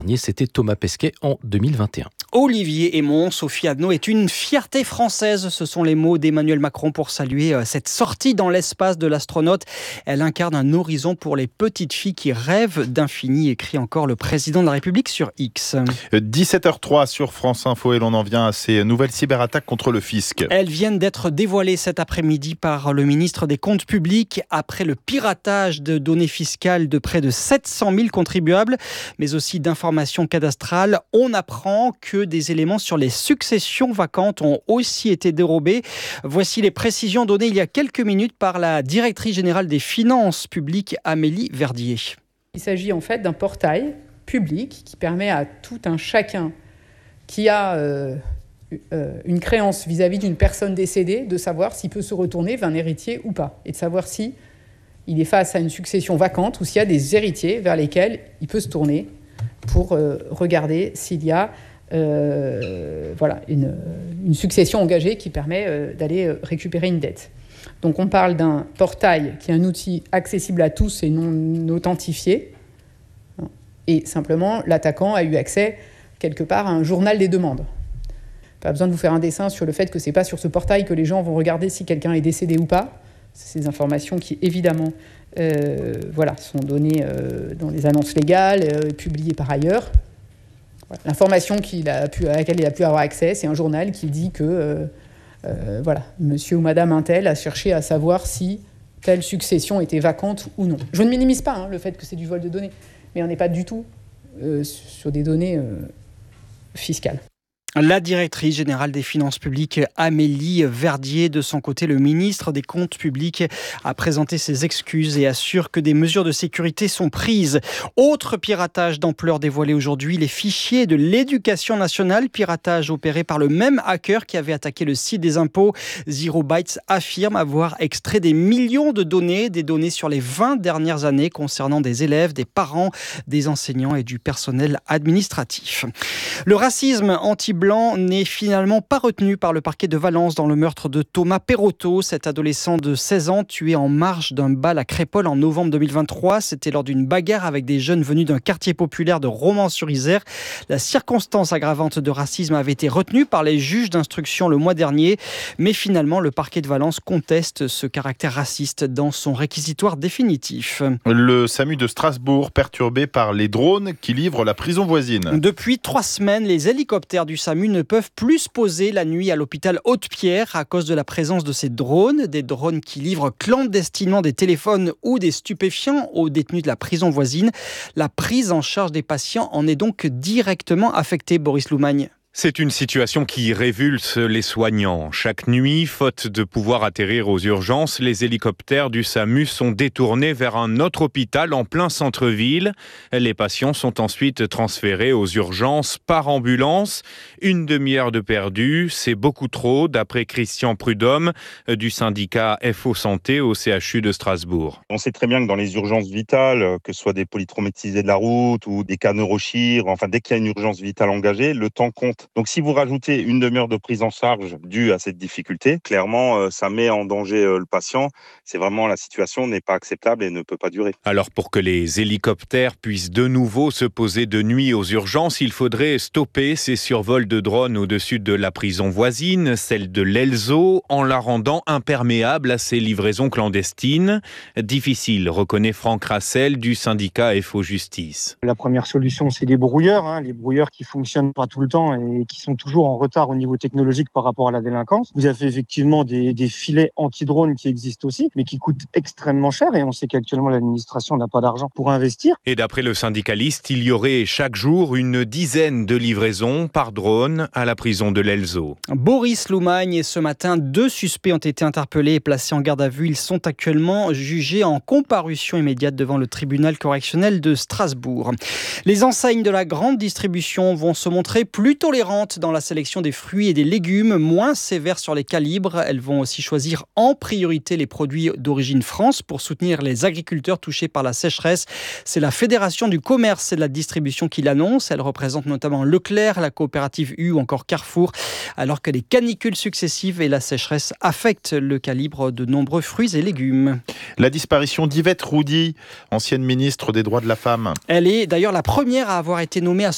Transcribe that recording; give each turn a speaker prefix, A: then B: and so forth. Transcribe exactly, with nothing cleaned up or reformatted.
A: C'était Thomas Pesquet en deux mille vingt et un.
B: Olivier Hémon, Sophie Adno est une fierté française. Ce sont les mots d'Emmanuel Macron pour saluer cette sortie dans l'espace de l'astronaute. Elle incarne un horizon pour les petites filles qui rêvent d'infini, écrit encore le président de la République sur X.
C: dix-sept heures zéro trois sur France Info et l'on en vient à ces nouvelles cyberattaques contre le fisc.
B: Elles viennent d'être dévoilées cet après-midi par le ministre des Comptes publics après le piratage de données fiscales de près de sept cent mille contribuables, mais aussi d'informations cadastrales. On apprend que des éléments sur les successions vacantes ont aussi été dérobés. Voici les précisions données il y a quelques minutes par la directrice générale des finances publiques, Amélie Verdier.
D: Il s'agit en fait d'un portail public qui permet à tout un chacun qui a euh, euh, une créance vis-à-vis d'une personne décédée de savoir s'il peut se retourner vers un héritier ou pas, et de savoir si il est face à une succession vacante ou s'il y a des héritiers vers lesquels il peut se tourner pour euh, regarder s'il y a Euh, voilà, une, une succession engagée qui permet euh, d'aller euh, récupérer une dette. Donc on parle d'un portail qui est un outil accessible à tous et non authentifié. Et simplement, l'attaquant a eu accès quelque part à un journal des demandes. Pas besoin de vous faire un dessin sur le fait que c'est pas sur ce portail que les gens vont regarder si quelqu'un est décédé ou pas. C'est ces informations qui, évidemment, euh, voilà, sont données euh, dans les annonces légales, euh, publiées par ailleurs. L'information qu'il a pu, à laquelle il a pu avoir accès, c'est un journal qui dit que euh, euh, voilà, monsieur ou madame Untel a cherché à savoir si telle succession était vacante ou non. Je ne minimise pas hein, le fait que c'est du vol de données, mais on n'est pas du tout euh, sur des données euh, fiscales.
B: La directrice générale des finances publiques, Amélie Verdier, de son côté, le ministre des Comptes publics, a présenté ses excuses et assure que des mesures de sécurité sont prises. Autre piratage d'ampleur dévoilé aujourd'hui, les fichiers de l'éducation nationale, piratage opéré par le même hacker qui avait attaqué le site des impôts. Zero Bytes affirme avoir extrait des millions de données, des données sur les vingt dernières années concernant des élèves, des parents, des enseignants et du personnel administratif. Le racisme anti Blanc n'est finalement pas retenu par le parquet de Valence dans le meurtre de Thomas Perotto, cet adolescent de seize ans tué en marge d'un bal à Crépol en novembre deux mille vingt-trois. C'était lors d'une bagarre avec des jeunes venus d'un quartier populaire de Romans-sur-Isère. La circonstance aggravante de racisme avait été retenue par les juges d'instruction le mois dernier, mais finalement le parquet de Valence conteste ce caractère raciste dans son réquisitoire définitif.
C: Le SAMU de Strasbourg perturbé par les drones qui livrent la prison voisine.
B: Depuis trois semaines, les hélicoptères du SAMU ne peuvent plus se poser la nuit à l'hôpital Haute-Pierre à cause de la présence de ces drones, des drones qui livrent clandestinement des téléphones ou des stupéfiants aux détenus de la prison voisine. La prise en charge des patients en est donc directement affectée, Boris Loumagne.
E: C'est une situation qui révulse les soignants. Chaque nuit, faute de pouvoir atterrir aux urgences, les hélicoptères du SAMU sont détournés vers un autre hôpital en plein centre-ville. Les patients sont ensuite transférés aux urgences par ambulance. Une demi-heure de perdu, c'est beaucoup trop, d'après Christian Prudhomme du syndicat F O Santé au C H U de Strasbourg.
F: On sait très bien que dans les urgences vitales, que ce soit des polytraumatisés de la route ou des cas neurochir, enfin dès qu'il y a une urgence vitale engagée, le temps compte. Donc si vous rajoutez une demi-heure de prise en charge due à cette difficulté, clairement euh, ça met en danger euh, le patient. C'est vraiment, la situation n'est pas acceptable et ne peut pas durer.
E: Alors pour que les hélicoptères puissent de nouveau se poser de nuit aux urgences, il faudrait stopper ces survols de drones au-dessus de la prison voisine, celle de l'Elzo, en la rendant imperméable à ces livraisons clandestines. Difficile, reconnaît Franck Rassel du syndicat F O Justice.
G: La première solution, c'est les brouilleurs, hein, les brouilleurs qui fonctionnent pas tout le temps et et qui sont toujours en retard au niveau technologique par rapport à la délinquance. Vous avez effectivement des, des filets anti-drones qui existent aussi, mais qui coûtent extrêmement cher et on sait qu'actuellement l'administration n'a pas d'argent pour investir.
E: Et d'après le syndicaliste, il y aurait chaque jour une dizaine de livraisons par drone à la prison de l'Elzo.
B: Boris Loumagne, et ce matin, deux suspects ont été interpellés et placés en garde à vue. Ils sont actuellement jugés en comparution immédiate devant le tribunal correctionnel de Strasbourg. Les enseignes de la grande distribution vont se montrer plus tolérantes dans la sélection des fruits et des légumes, moins sévères sur les calibres. Elles vont aussi choisir en priorité les produits d'origine France pour soutenir les agriculteurs touchés par la sécheresse. C'est la Fédération du commerce et de la distribution qui l'annonce. Elle représente notamment Leclerc, la coopérative U ou encore Carrefour, alors que les canicules successives et la sécheresse affectent le calibre de nombreux fruits et légumes.
C: La disparition d'Yvette Roudy, ancienne ministre des Droits de la Femme.
B: Elle est d'ailleurs la première à avoir été nommée à ce